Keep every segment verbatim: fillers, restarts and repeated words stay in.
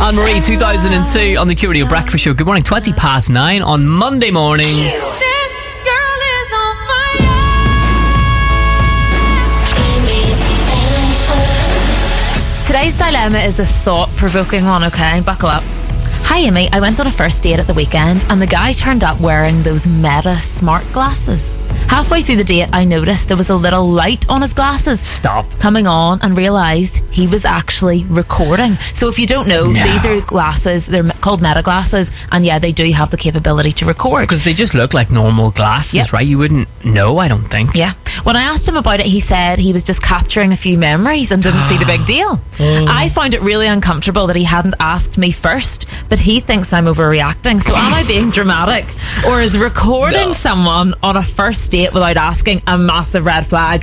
Anne-Marie, two thousand two on the Q Radio Breakfast Show. Good morning, twenty past nine on Monday morning. This girl is on fire. Today's dilemma is a thought-provoking one, okay? Buckle up. Hi Amy, I went on a first date at the weekend and the guy turned up wearing those Meta smart glasses. Halfway through the date I noticed there was a little light on his glasses. Stop. Coming on and realised he was actually recording. So if you don't know, No. these are glasses, they're me- called Meta glasses, and yeah, they do have the capability to record. Because they just look like normal glasses, Yep. right? You wouldn't know, I don't think. Yeah. When I asked him about it, he said he was just capturing a few memories and didn't see the big deal. I found it really uncomfortable that he hadn't asked me first, but he thinks I'm overreacting. So am I being dramatic? Or is recording No. someone on a first date without asking a massive red flag?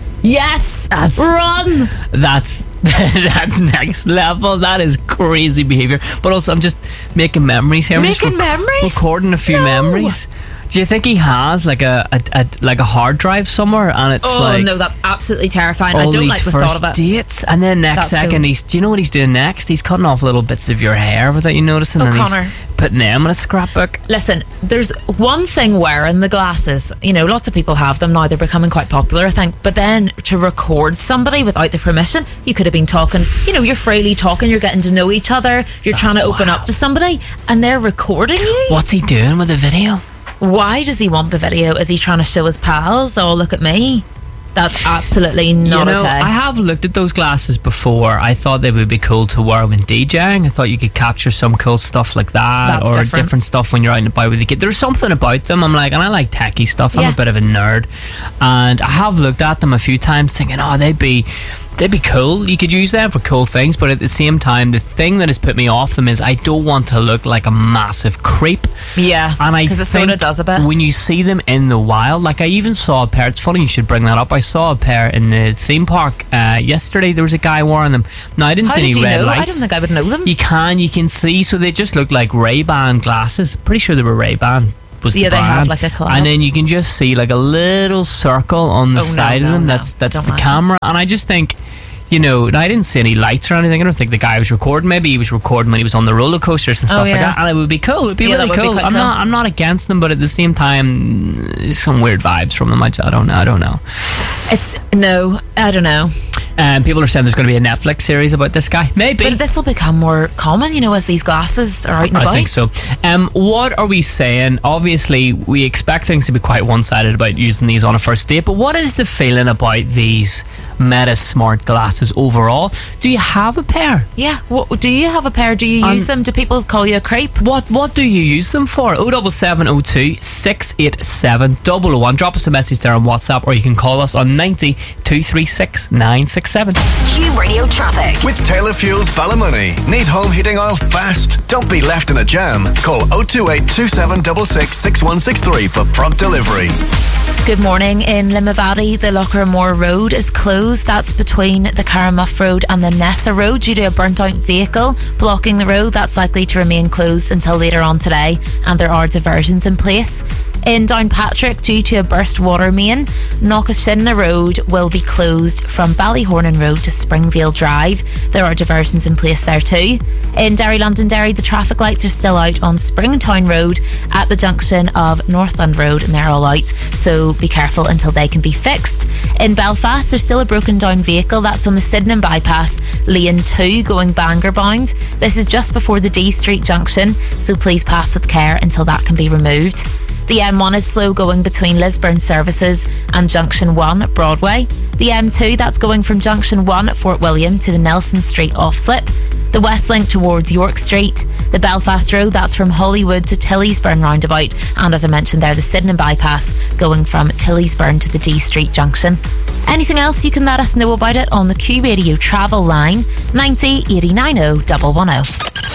Yes! That's- Run! That's that's next level. That is crazy behaviour. But also, I'm just making memories here. I'm just Making memories? Recording a few No. memories. Do you think he has like a, a, a like a hard drive somewhere, and it's Oh like no, that's absolutely terrifying. all I don't these like the first thought of it. dates, and then next That's second so- he's. Do you know what he's doing next? He's cutting off little bits of your hair without you noticing, Oh, and Connor. he's putting them in a scrapbook. Listen, there's one thing wearing the glasses. You know, lots of people have them now. They're becoming quite popular, I think. But then to record somebody without the permission, you could have been talking, you know, you're freely talking, you're getting to know each other, you're That's trying to open wild. up to somebody, and they're recording you. What's he doing with the video? Why does he want the video? Is he trying to show his pals? Oh, look at me. That's absolutely not you know, okay. I have looked at those glasses before. I thought they would be cool to wear when DJing. I thought you could capture some cool stuff like that, That's or different. different stuff when you're out and about with the kid. There's something about them. I'm like, and I like techie stuff. I'm Yeah. a bit of a nerd, and I have looked at them a few times, thinking, oh, they'd be. They'd be cool. You could use them for cool things, but at the same time, the thing that has put me off them is I don't want to look like a massive creep. yeah, And I because it think sort of does a bit. when you see them in the wild, like I even saw a pair. It's funny you should bring that up. I saw a pair in the theme park uh, yesterday. There was a guy wearing them. Now I didn't How see did any you red know? lights. I don't think I would know them. You can, you can see. So they just look like Ray-Ban glasses. Pretty sure they were Ray-Ban. Was Yeah, the they have, brand. like, a collab. and then you can just see like a little circle on the Oh, no, side no, of them. no. That's that's Don't the like camera, and I just think. You know, and I didn't see any lights or anything. I don't think the guy was recording. Maybe he was recording when he was on the roller coasters and stuff Oh, like yeah. that. And it would be cool. It would be Yeah, that really would be cool. quite I'm cool. not. I'm not against them, but at the same time, there's some weird vibes from them. I, I don't know. I don't know. It's no, I don't know. Um, people are saying there's going to be a Netflix series about this guy. Maybe. But this will become more common, you know, as these glasses are out and about. I think so. Um, what are we saying? Obviously, we expect things to be quite one-sided about using these on a first date, but what is the feeling about these Meta smart glasses overall? Do you have a pair? Yeah. What, do you have a pair? Do you Um, use them? Do people call you a creep? What what do you use them for? oh seven seven oh two, six eight seven, zero zero one. Drop us a message there on WhatsApp, or you can call us on ninety, two three six, nine six seven. Q Radio Traffic. With Taylor Fuels Ballymoney. Need home heating oil fast? Don't be left in a jam. Call oh two eight, two seven six six, six one six three for prompt delivery. Good morning. In Limavady, the Lochermore Road is closed. That's between the Caramuff Road and the Nessa Road due to a burnt out vehicle blocking the road. That's likely to remain closed until later on today, and there are diversions in place. In Downpatrick, due to a burst water main, Knockashinna Road will be closed from Ballyhornan Road to Springvale Drive. There are diversions in place there too. In Derry Londonderry, the traffic lights are still out on Springtown Road at the junction of Northland Road, and they're all out, so be careful until they can be fixed. In Belfast, there's still a broken down vehicle that's on the Sydenham bypass, lane two, going Bangor bound. This is just before the D Street junction, so please pass with care until that can be removed. The M one is slow going between Lisburn Services and Junction one at Broadway. The M two, that's going from Junction one at Fort William to the Nelson Street off-slip. The West Link towards York Street. The Belfast Road, that's from Hollywood to Tillysburn roundabout. And as I mentioned there, the Sydenham bypass going from Tillysburn to the D Street junction. Anything else, you can let us know about it on the Q Radio travel line ninety, eight nine oh, one one oh.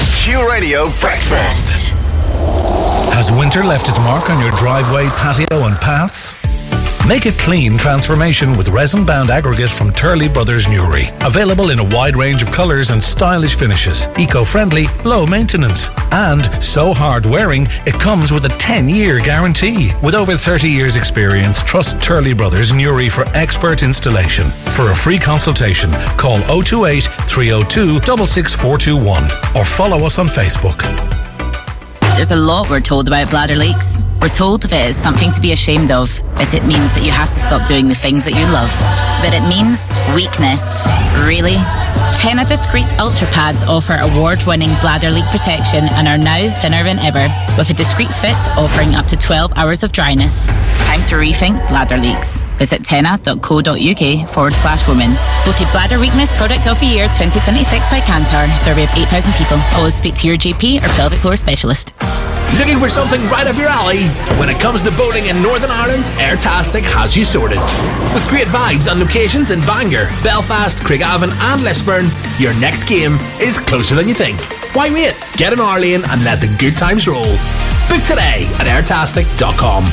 Q Radio Breakfast. Has winter left its mark on your driveway, patio and paths? Make a clean transformation with resin-bound aggregate from Turley Brothers Newry. Available in a wide range of colours and stylish finishes. Eco-friendly, low maintenance. And so hard-wearing, it comes with a ten-year guarantee. With over thirty years experience, trust Turley Brothers Newry for expert installation. For a free consultation, call oh two eight, three oh two, six six four two one or follow us on Facebook. There's a lot we're told about bladder leaks. We're told if it is something to be ashamed of, that it means that you have to stop doing the things that you love. But it means weakness. Really? Tena Discreet Ultra Pads offer award-winning bladder leak protection and are now thinner than ever, with a discreet fit offering up to twelve hours of dryness. It's time to rethink bladder leaks. Visit tena.co.uk forward slash women. Voted Bladder Weakness Product of the Year twenty twenty-six by Kantar. Survey of eight thousand people. Always speak to your G P or pelvic floor specialist. Looking for something right up your alley? When it comes to boating in Northern Ireland, Airtastic has you sorted. With great vibes and locations in Bangor, Belfast, Craigavon and Lisburn, your next game is closer than you think. Why wait? Get in our lane and let the good times roll. Book today at airtastic dot com.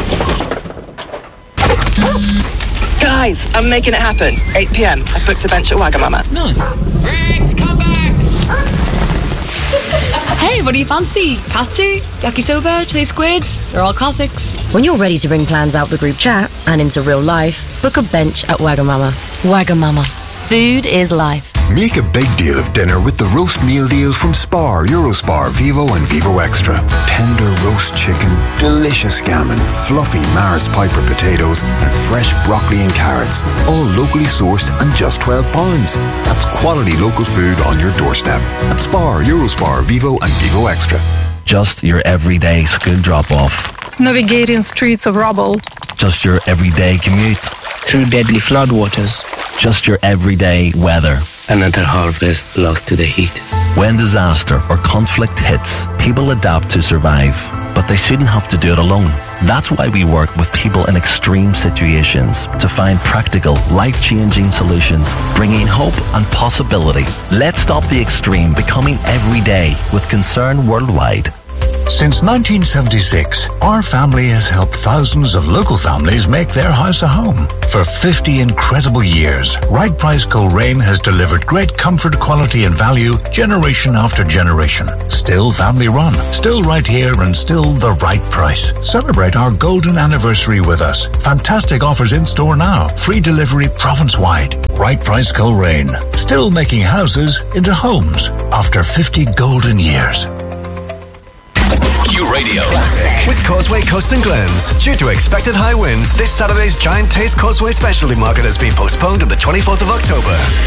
Guys, I'm making it happen. eight p.m. I've booked a bench at Wagamama. Nice. Riggs, come back! Hey, what do you fancy? Katsu, yakisoba, chili squid? They're all classics. When you're ready to bring plans out the group chat and into real life, book a bench at Wagamama. Wagamama. Food is life. Make a big deal of dinner with the roast meal deal from Spar, Eurospar, Vivo and Vivo Extra. Tender roast chicken, delicious gammon, fluffy Mars Piper potatoes and fresh broccoli and carrots. All locally sourced and just twelve pounds. That's quality local food on your doorstep. At Spar, Eurospar, Vivo and Vivo Extra. Just your everyday school drop-off. Navigating streets of rubble. Just your everyday commute. Through deadly floodwaters. Just your everyday weather. Another harvest lost to the heat. When disaster or conflict hits, people adapt to survive, but they shouldn't have to do it alone. That's why we work with people in extreme situations to find practical, life-changing solutions, bringing hope and possibility. Let's stop the extreme becoming everyday with Concern Worldwide. Since nineteen seventy-six, our family has helped thousands of local families make their house a home. For fifty incredible years, Right Price Coleraine has delivered great comfort, quality and value generation after generation. Still family run, still right here and still the right price. Celebrate our golden anniversary with us. Fantastic offers in store now. Free delivery province-wide. Right Price Coleraine. Still making houses into homes after fifty golden years. Q Radio. With Causeway Coast and Glens. Due to expected high winds, this Saturday's Giant Taste Causeway Specialty Market has been postponed to the twenty-fourth of October.